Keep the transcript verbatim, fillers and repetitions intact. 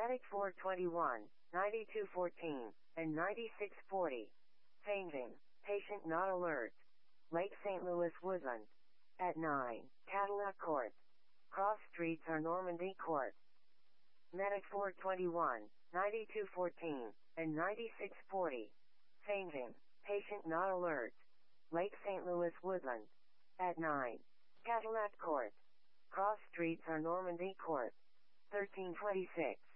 Medic four twenty-one, ninety-two fourteen, and ninety-six forty. Fainting. Patient not alert. Lake Saint Louis Woodland. At nine. Cadillac Court. Cross streets are Normandy Court. Medic four twenty-one, ninety-two fourteen, and ninety-six forty. Fainting. Patient not alert. Lake Saint Louis Woodland. At nine. Cadillac Court. Cross streets are Normandy Court. thirteen twenty-six.